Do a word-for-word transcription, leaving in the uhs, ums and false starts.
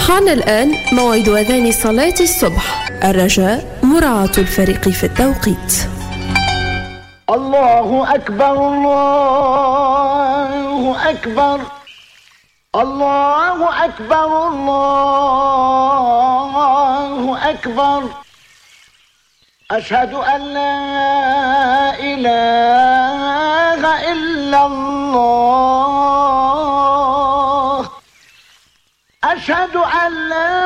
حان الآن موعد أذان صلاة الصبح. الرجاء مراعاة الفريق في التوقيت. الله أكبر الله أكبر الله أكبر الله أكبر أشهد أن لا إله إلا الله أشهد أن لا